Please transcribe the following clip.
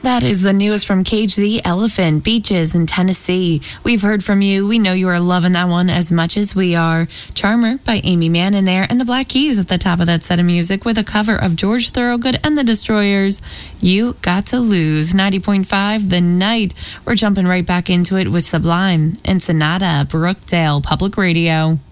That is the news from Cage the Elephant, Beaches in Tennessee. We've heard from you. We know you are loving that one as much as we are. Charmer by Amy Mann in there, and the Black Keys at the top of that set of music with a cover of George Thorogood and the Destroyers, You Got to Lose. 90.5 The Night. We're jumping right back into it with Sublime and Sonata, Brookdale Public Radio.